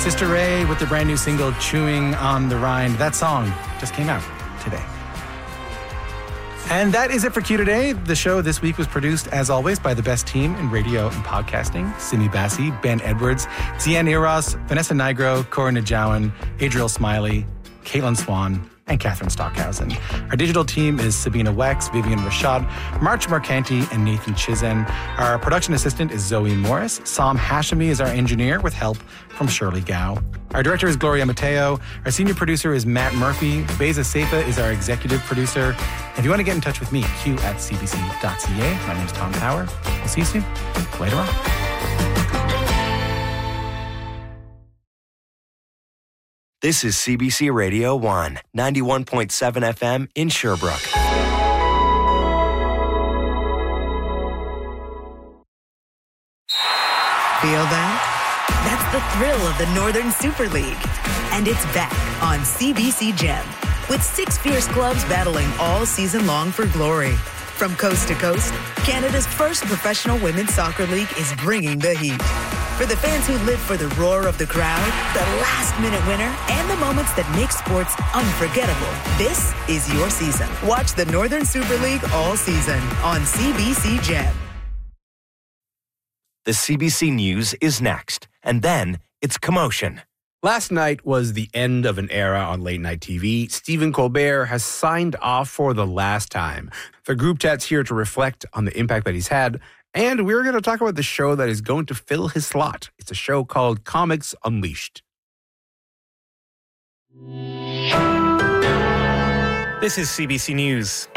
Sister Ray with the brand new single, Chewing on the Rind. That song just came out today. And that is it for Q Today. The show this week was produced, as always, by the best team in radio and podcasting. Simi Bassi, Ben Edwards, Zian Eros, Vanessa Nigro, Cora Najawan, Adriel Smiley, Caitlin Swan, and Catherine Stockhausen. Our digital team is Sabina Wex, Vivian Rashad, March Marcanti, and Nathan Chizen. Our production assistant is Zoe Morris. Sam Hashemi is our engineer with help from Shirley Gao. Our director is Gloria Mateo. Our senior producer is Matt Murphy. Beza Seifa is our executive producer. If you want to get in touch with me, q@cbc.ca. My name is Tom Power. We'll see you soon. Later on. This is CBC Radio 1, 91.7 FM in Sherbrooke. Feel that? That's the thrill of the Northern Super League. And it's back on CBC Gem, with 6 fierce clubs battling all season long for glory. From coast to coast, Canada's first professional women's soccer league is bringing the heat. For the fans who live for the roar of the crowd, the last-minute winner, and the moments that make sports unforgettable, this is your season. Watch the Northern Super League all season on CBC Gem. The CBC News is next, and then it's Commotion. Last night was the end of an era on late-night TV. Stephen Colbert has signed off for the last time. The group chat's here to reflect on the impact that he's had, and we're going to talk about the show that is going to fill his slot. It's a show called Comics Unleashed. This is CBC News.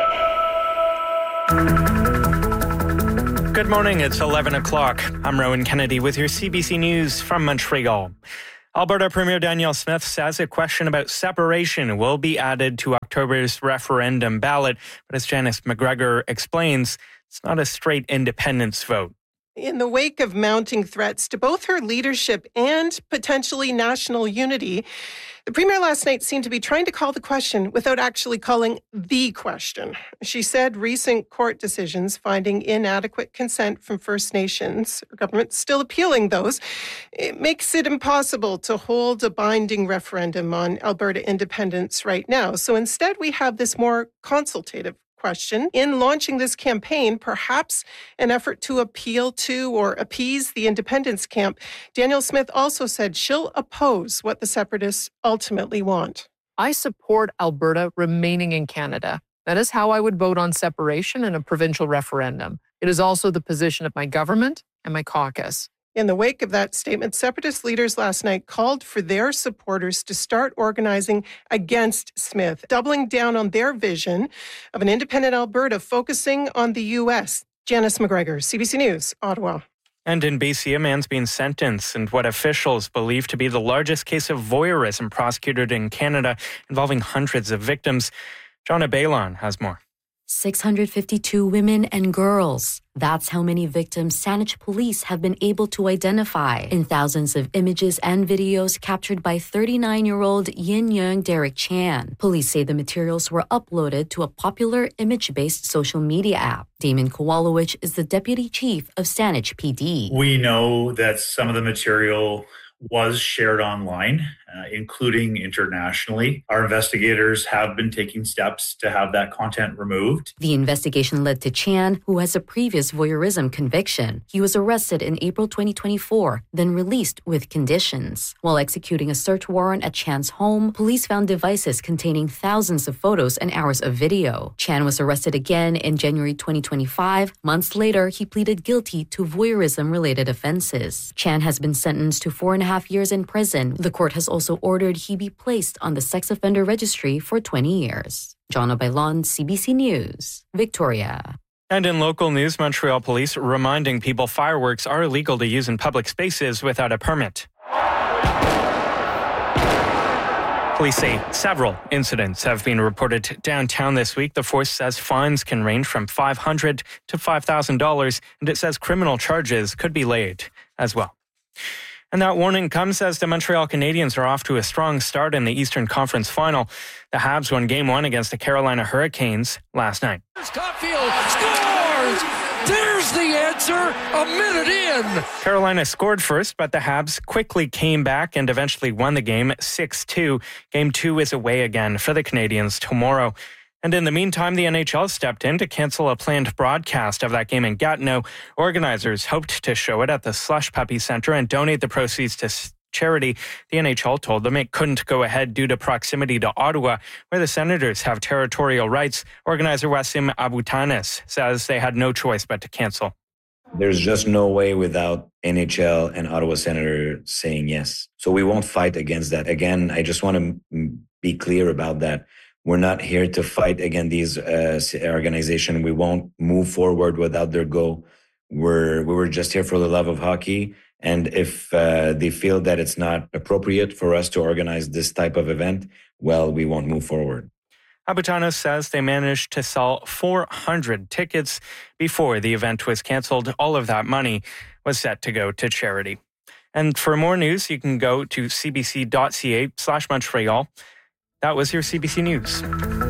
Good morning, it's 11 o'clock. I'm Rowan Kennedy with your CBC News from Montreal. Alberta Premier Danielle Smith says a question about separation will be added to October's referendum ballot, but as Janice McGregor explains, it's not a straight independence vote. In the wake of mounting threats to both her leadership and potentially national unity, the Premier last night seemed to be trying to call the question without actually calling the question. She said recent court decisions finding inadequate consent from First Nations, her government still appealing those, it makes it impossible to hold a binding referendum on Alberta independence right now. So instead, we have this more consultative question. In launching this campaign, perhaps an effort to appeal to or appease the independence camp, Danielle Smith also said she'll oppose what the separatists ultimately want. I support Alberta remaining in Canada. That is how I would vote on separation in a provincial referendum. It is also the position of my government and my caucus. In the wake of that statement, separatist leaders last night called for their supporters to start organizing against Smith, doubling down on their vision of an independent Alberta focusing on the U.S. Janice McGregor, CBC News, Ottawa. And in BC, a man's been sentenced in what officials believe to be the largest case of voyeurism prosecuted in Canada, involving hundreds of victims. Jonna Bailon has more. 652 women and girls. That's how many victims Saanich police have been able to identify in thousands of images and videos captured by 39-year-old Yin Young Derek Chan. Police say the materials were uploaded to a popular image-based social media app. Damon Kowalowicz is the deputy chief of Saanich PD. We know that some of the material was shared online, including internationally. Our investigators have been taking steps to have that content removed. The investigation led to Chan, who has a previous voyeurism conviction. He was arrested in April 2024, then released with conditions. While executing a search warrant at Chan's home, police found devices containing thousands of photos and hours of video. Chan was arrested again in January 2025. Months later, he pleaded guilty to voyeurism-related offenses. Chan has been sentenced to 4.5 years in prison. The court has also ordered he be placed on the sex offender registry for 20 years. Jonna Bailon, CBC News, Victoria. And in local news, Montreal police reminding people fireworks are illegal to use in public spaces without a permit. Police say several incidents have been reported downtown this week. The force says fines can range from $500 to $5,000, and it says criminal charges could be laid as well. And that warning comes as the Montreal Canadiens are off to a strong start in the Eastern Conference Final. The Habs won Game 1 against the Carolina Hurricanes last night. Caufield scores! There's the answer a minute in. Carolina scored first, but the Habs quickly came back and eventually won the game 6-2. Game 2 is away again for the Canadiens tomorrow. And in the meantime, the NHL stepped in to cancel a planned broadcast of that game in Gatineau. Organizers hoped to show it at the Slush Puppy Centre and donate the proceeds to charity. The NHL told them it couldn't go ahead due to proximity to Ottawa, where the Senators have territorial rights. Organizer Wasim Abutanis says they had no choice but to cancel. There's just no way without NHL and Ottawa Senator saying yes. So we won't fight against that. Again, I just want to be clear about that. We're not here to fight against these organizations. We won't move forward without their go. We were just here for the love of hockey. And if they feel that it's not appropriate for us to organize this type of event, well, we won't move forward. Abutanos says they managed to sell 400 tickets before the event was canceled. All of that money was set to go to charity. And for more news, you can go to cbc.ca/Montreal. That was your CBC News.